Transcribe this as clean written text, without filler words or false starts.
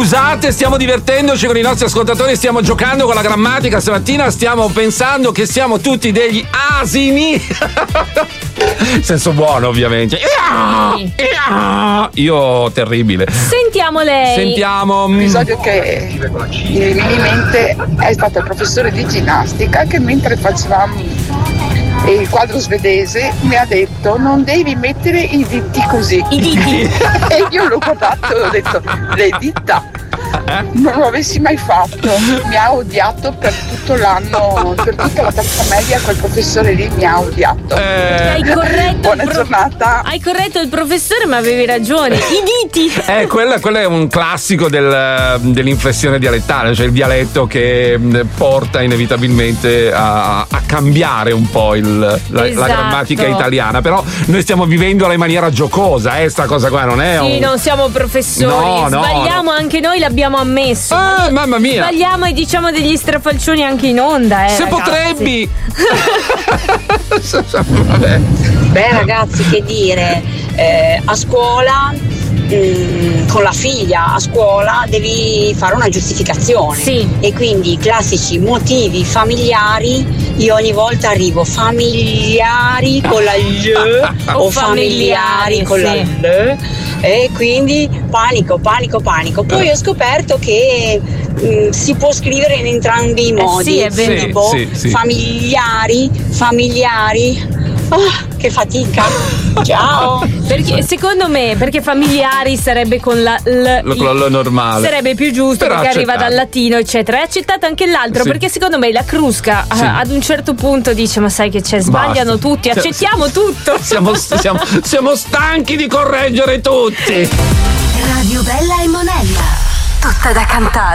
Scusate, stiamo divertendoci con i nostri ascoltatori, stiamo giocando con la grammatica stamattina, stiamo pensando che siamo tutti degli asini. Senso buono, ovviamente. Io terribile. Sentiamo lei. Sentiamo. L'episodio che mi viene in mente è stato il professore di ginnastica che mentre facevamo il quadro svedese mi ha detto: non devi mettere i diti così. I diti. E io l'ho guardato e ho detto: le dita. Non lo avessi mai fatto. Mi ha odiato per tutto l'anno, per tutta la terza media. Quel professore lì mi ha odiato. Hai corretto. Buona giornata. Hai corretto il professore, ma avevi ragione. I diti. Quello è un classico dell'inflessione dialettale, cioè il dialetto che porta inevitabilmente a cambiare un po' la grammatica italiana. Però noi stiamo vivendola in maniera giocosa, sta cosa qua non è Sì, non siamo professori. Sbagliamo anche noi, l'abbiamo ammesso. Mamma mia. Sbagliamo e diciamo degli strafalcioni anche in onda, Se ragazzi. potrebbe. Beh, ragazzi, che dire, a scuola, con la figlia a scuola devi fare una giustificazione. Sì. E quindi i classici motivi familiari, io ogni volta arrivo familiari con la L o familiari con la L, e quindi panico. Poi ho scoperto che si può scrivere in entrambi i modi. Sì, è vero. Sì. Familiari. Che fatica. Ciao. Perché secondo me, perché familiari sarebbe con la L normale. sarebbe più giusto, Però perché arriva dal latino, eccetera. È accettato anche l'altro, perché secondo me la Crusca ad un certo punto dice: ma sai che c'è, sbagliano tutti, accettiamo tutto. Siamo stanchi di correggere tutti. Radio Bella e Monella, tutta da cantare.